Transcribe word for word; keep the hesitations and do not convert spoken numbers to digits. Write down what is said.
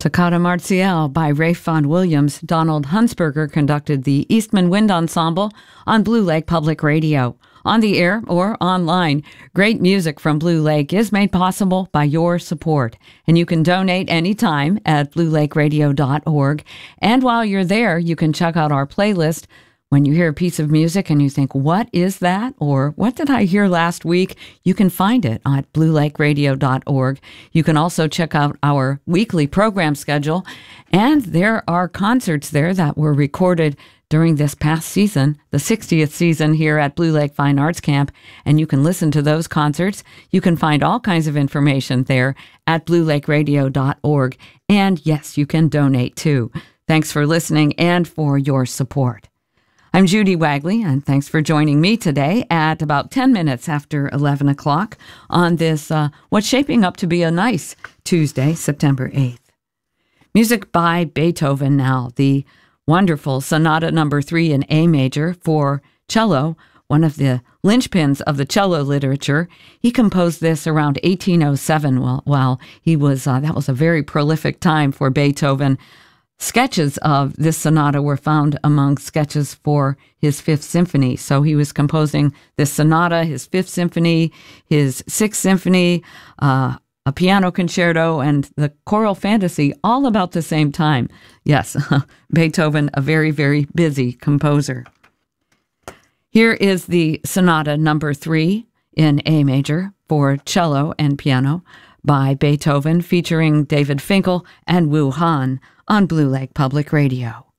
Toccata Martiale by Ralph Vaughan Williams. Donald Hunsberger conducted the Eastman Wind Ensemble on Blue Lake Public Radio. On the air or online, great music from Blue Lake is made possible by your support. And you can donate anytime at blue lake radio dot org. And while you're there, you can check out our playlist. When you hear a piece of music and you think, what is that? Or what did I hear last week? You can find it at blue lake radio dot org. You can also check out our weekly program schedule. And there are concerts there that were recorded during this past season, the sixtieth season here at Blue Lake Fine Arts Camp. And you can listen to those concerts. You can find all kinds of information there at blue lake radio dot org. And yes, you can donate too. Thanks for listening and for your support. I'm Judy Wagley, and thanks for joining me today at about ten minutes after eleven o'clock on this, uh, what's shaping up to be a nice Tuesday, September eighth. Music by Beethoven now, the wonderful Sonata Number Three in A major for cello, one of the linchpins of the cello literature. He composed this around eighteen oh seven while, while he was, uh, that was a very prolific time for Beethoven. Sketches of this sonata were found among sketches for his Fifth Symphony. So he was composing this sonata, his Fifth Symphony, his Sixth Symphony, uh, a piano concerto, and the choral fantasy all about the same time. Yes, Beethoven, a very, very busy composer. Here is the Sonata Number Three in A major for cello and piano by Beethoven, featuring David Finkel and Wu Han on Blue Lake Public Radio.